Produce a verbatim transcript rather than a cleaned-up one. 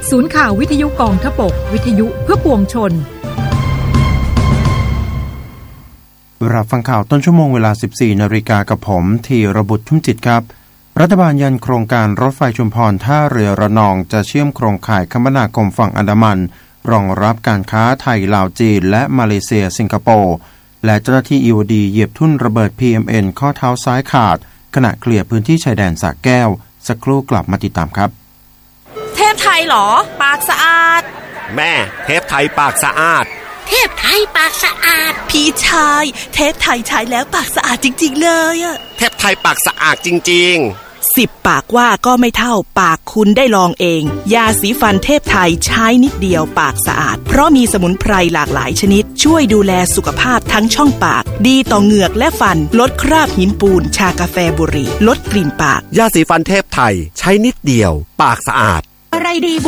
ศูนย์ข่าววิทยุกองทพบกวิทยุเพื่อปวงชนรับฟังข่าวต้นชั่วโมงเวลา สิบสี่นาฬิกากับผมธีรบุตรชุ่มจิตครับรัฐบาลยันโครงการรถไฟชุมพรท่าเรือระนองจะเชื่อมโครงข่ายคมนาคมฝั่งอันดามันรองรับการค้าไทยลาวจีนและมาเลเซียสิงคโปร์และเจ้าหน้าที่ อี โอ ดี เหยียบทุ่นระเบิด พี เอ็ม เอ็น ข้อเท้าซ้ายขาดขณะเคลียร์พื้นที่ชายแดนสระแก้วสักครู่กลับมาติดตามครับเทพไทยเหรอปากสะอาดแม่เทพไทยปากสะอาดเทพไทยปากสะอาดพี่ชายเทพไทยใช้แล้วปากสะอาดจริงๆเลยอะเทพไทยปากสะอาดจริงๆสิบปากว่าก็ไม่เท่าปากคุณได้ลองเองยาสีฟันเทพไทยใช้นิดเดียวปากสะอาดเพราะมีสมุนไพรหลากหลายชนิดช่วยดูแลสุขภาพทั้งช่องปากดีต่อเหงือกและฟันลดคราบหินปูนชากาแฟบุหรี่ลดกลิ่นปากยาสีฟันเทพไทยใช้นิดเดียวปากสะอาดอะไรดี